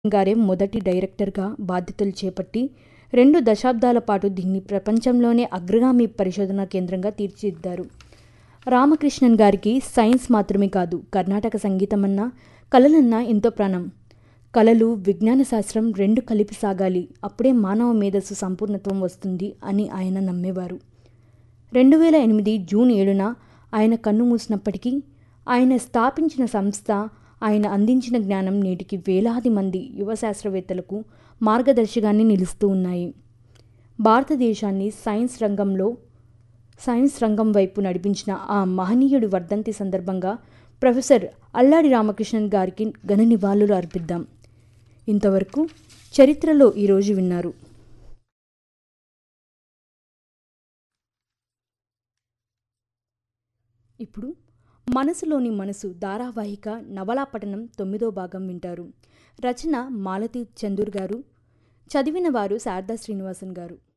గారే మొదటి డైరెక్టర్గా బాధ్యతలు చేపట్టి 2 దశాబ్దాల పాటు దీన్ని ప్రపంచంలోనే అగ్రగామి పరిశోధనా కేంద్రంగా తీర్చిదిద్దారు. రామకృష్ణన్ గారికి సైన్స్ మాత్రమే కాదు, కర్ణాటక సంగీతమన్నా, కళలన్నా ఎంతో ప్రాణం. కళలు, విజ్ఞాన శాస్త్రం 2 కలిపి సాగాలి, అప్పుడే మానవ మేధస్సు సంపూర్ణత్వం వస్తుంది అని ఆయన నమ్మేవారు. 2008 జూన్ 7న ఆయన కన్ను మూసినప్పటికీ ఆయన స్థాపించిన సంస్థ, ఆయన అందించిన జ్ఞానం నేటికి వేలాది మంది యువ శాస్త్రవేత్తలకు మార్గదర్శిగానే నిలుస్తూ ఉన్నాయి. భారతదేశాన్ని సైన్స్ రంగం వైపు నడిపించిన ఆ మహనీయుడి వర్ధంతి సందర్భంగా ప్రొఫెసర్ అల్లాడి రామకృష్ణన్ గారికి ఘన నివాళులు అర్పిద్దాం. ఇంతవరకు చరిత్రలో ఈరోజు విన్నారు. ఇప్పుడు మనసులోని మనసు ధారావాహిక నవలా పఠనం 9వ భాగం వింటారు. రచన మాలతి చందూర్ గారు, చదివిన వారు శారదా శ్రీనివాసన్ గారు.